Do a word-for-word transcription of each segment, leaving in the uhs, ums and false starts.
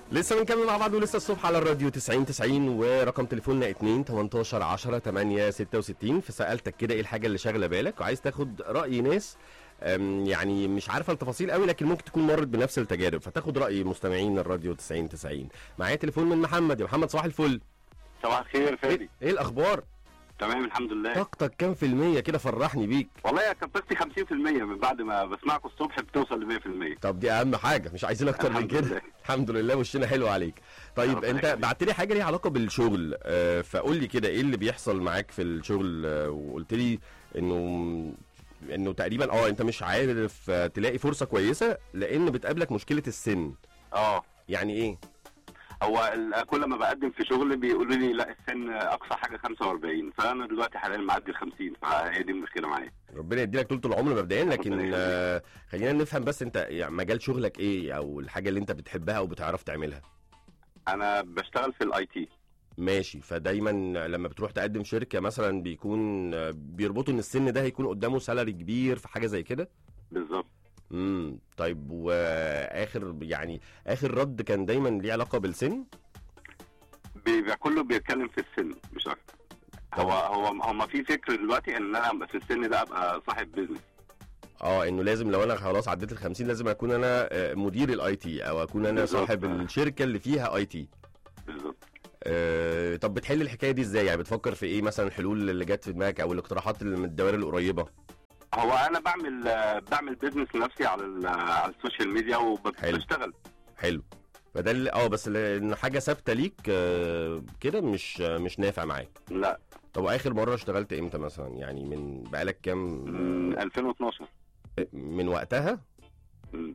لسه بنكمل مع بعض ولسه الصبح على الراديو تسعين تسعين، ورقم تليفوننا اتنين تمنتاشر عشرة تمانية ستة وستين. فسألتك كده ايه الحاجة اللي شاغلة بالك وعايز تاخد رأي ناس يعني مش عارفة التفاصيل قوي لكن ممكن تكون مرت بنفس التجارب، فتاخد رأي مستمعين الراديو تسعين تسعين. معايا تليفون من محمد. يا محمد صباح الفل. صباح الخير فادي. ايه, إيه الأخبار؟ تمام الحمد لله. طاقتك كام في المية كده؟ فرحني بيك. والله يا كابتن خمسين في المية من بعد ما بسمعكم الصبح بتوصل ل مية في المية. طب دي اهم حاجه، مش عايزين اكتر من كده. الحمد لله وشنا حلو عليك. طيب انت بعت لي حاجه ليها علاقه بالشغل، آه فقول لي كده ايه اللي بيحصل معاك في الشغل، آه وقلت لي انه انه تقريبا اه انت مش عارف تلاقي فرصه كويسه لان بتقابلك مشكله السن. اه يعني ايه؟ هو كل ما بقدم في شغل بيقولوا لي لا السن اقصى حاجه خمسة واربعين، فانا دلوقتي حاليا معدي ال خمسين، فهي دي المشكله معايا. ربنا يديلك طول العمر مبدئيا، لكن آه خلينا نفهم بس انت يعني مجال شغلك ايه او الحاجه اللي انت بتحبها او بتعرف تعملها. انا بشتغل في الاي تي. ماشي. فدايما لما بتروح تقدم شركه مثلا بيكون بيربطوا ان السن ده هيكون قدامه سالري كبير في حاجه زي كده. بالظبط. امم طيب واخر يعني اخر رد كان دايما ليه علاقه بالسن؟ بيبقى كله بيتكلم في السن مش اكتر. هو هو هم في فكر دلوقتي ان انا في السن ده ابقى صاحب بيزنس. اه انه لازم لو انا خلاص عديت ال خمسين لازم اكون انا مدير الاي تي او اكون انا صاحب الشركه اللي فيها اي تي. بالظبط. آه طب بتحل الحكايه دي ازاي؟ يعني بتفكر في ايه مثلا الحلول اللي جت في دماغك او الاقتراحات اللي من الدوائر القريبه؟ هو انا بعمل بعمل بيزنس لنفسي على على السوشيال ميديا وبشتغل. حلو. فده اللي اه بس ان حاجه ثابته ليك آه كده مش مش نافع معاك. لا. طب اخر مره اشتغلت امتى مثلا؟ يعني من بقالك كام؟ من ألفين واتناشر. من وقتها؟ م.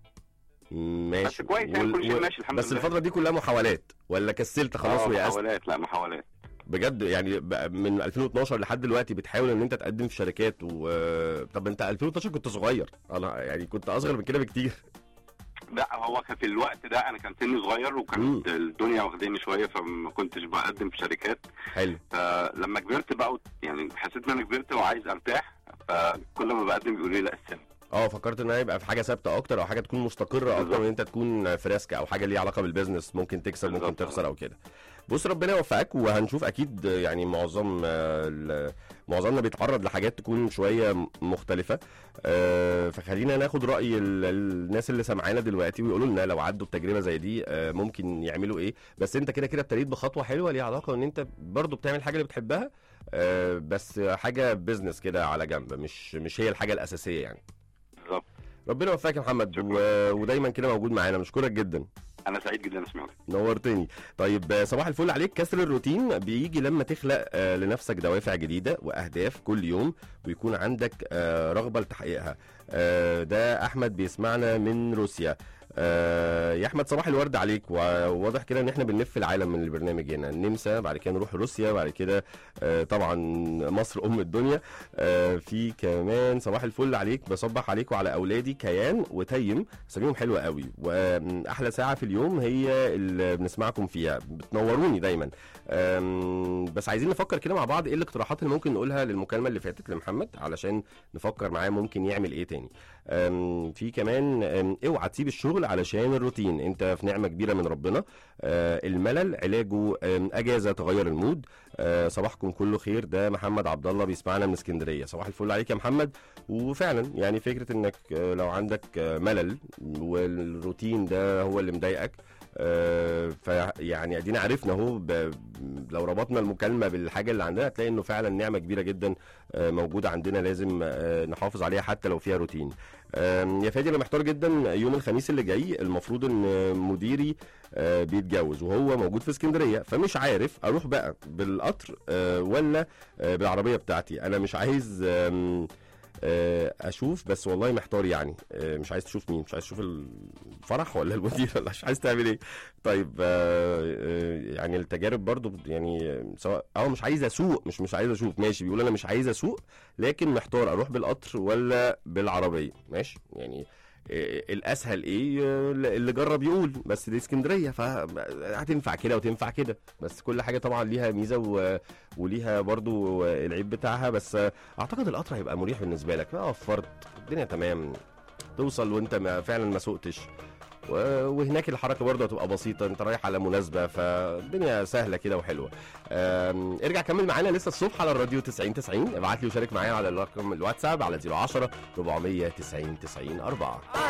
ماشي. بس كويس يعني وال... كل شيء ماشي الحمد بس لله. بس الفتره دي كلها محاولات ولا كسلت خلاص ويأست؟ محاولات. لا محاولات بجد. يعني من ألفين واتناشر لحد دلوقتي بتحاول ان انت تقدم في شركات و... طب انت ألفين واتناشر كنت صغير، انا يعني كنت اصغر من كده بكتير. لا هو كان في الوقت ده انا كان سني صغير وكانت الدنيا واخداني شويه فما كنتش بقدم في شركات. حلو. فلما كبرت بقى يعني حسيت ان انا كبرت وعايز ارتاح، فكل ما بقدم بيقولوا لي لا السن. اه فكرت ان يبقى في حاجه ثابته اكتر او حاجه تكون مستقره اكتر من ان انت تكون فريسك او حاجه ليها علاقه بالبيزنس، ممكن تكسب ممكن تخسر او كده. بص ربنا يوفقك وهنشوف اكيد. يعني معظم معظمنا بيتعرض لحاجات تكون شويه مختلفه، فخلينا ناخد راي الناس اللي سمعانا دلوقتي ويقولوا لنا لو عدوا بتجربه زي دي ممكن يعملوا ايه. بس انت كده كده ابتديت بخطوه حلوه ليها علاقه ان انت برضو بتعمل حاجه اللي بتحبها، بس حاجه بيزنس كده على جنب، مش مش هي الحاجه الاساسيه يعني. بالظبط. ربنا يوفقك يا محمد و... ودايما كده موجود معانا. مشكورك جدا. انا سعيد جدا اسمعك. نورتني. طيب صباح الفل عليك. كسر الروتين بيجي لما تخلق آه لنفسك دوافع جديده واهداف كل يوم ويكون عندك آه رغبه لتحقيقها. آه ده احمد بيسمعنا من روسيا. آه يا احمد صباح الورد عليك. وواضح كده ان احنا بنلف العالم من البرنامج هنا، النمسا بعد كده نروح روسيا بعد كده آه طبعا مصر ام الدنيا. آه في كمان صباح الفل عليك، بصبح عليك وعلى اولادي كيان وتيم، اساميهم حلوه قوي واحلى ساعه في اليوم هي اللي بنسمعكم فيها، بتنوروني دايما. بس عايزين نفكر كده مع بعض ايه الاقتراحات اللي ممكن نقولها للمكالمه اللي فاتت لمحمد علشان نفكر معاه ممكن يعمل ايه تاني. في كمان اوعى تسيب الشغل علشان الروتين، انت في نعمه كبيره من ربنا. الملل علاجه اجازه تغير المود. صباحكم كله خير. ده محمد عبد الله بيسمعنا من اسكندريه. صباح الفل عليك يا محمد. وفعلا يعني فكره انك لو عندك ملل والروتين ده هو اللي مضايقك، آه فيعني ادينا عرفنا اهو لو ربطنا المكالمه بالحاجه اللي عندنا هتلاقي انه فعلا نعمه كبيره جدا آه موجوده عندنا لازم آه نحافظ عليها حتى لو فيها روتين. يا فادي انا محتار جدا، يوم الخميس اللي جاي المفروض ان مديري بيتجوز وهو موجود في اسكندريه، فمش عارف اروح بقى بالقطر ولا بالعربيه بتاعتي. انا مش عايز اشوف بس والله محتار يعني. مش عايز تشوف مين؟ مش عايز تشوف الفرح ولا المدير ولا مش عايز تعمل ايه؟ طيب يعني التجارب برضو يعني سواء اه مش عايز اسوق مش مش عايز اشوف. ماشي. بيقول انا مش عايز اسوق لكن محتار اروح بالقطر ولا بالعربيه. ماشي. يعني الاسهل ايه اللي جرب يقول، بس دي اسكندريه فهتنفع كده وتنفع كده، بس كل حاجه طبعا ليها ميزه و... وليها برضو العيب بتاعها. بس اعتقد القطر هيبقى مريح بالنسبه لك، وفرت الدنيا تمام، توصل وانت ما فعلا ما سوقتش وهناك الحركه برضه هتبقى بسيطه، انت رايح على مناسبه، فالدنيا سهله كده وحلوه. ارجع كمل معانا لسه الصبح على الراديو تسعين تسعين، ابعت لي وشارك معايا على الرقم الواتساب على صفر عشرة أربعمية تسعين تسعين أربعة.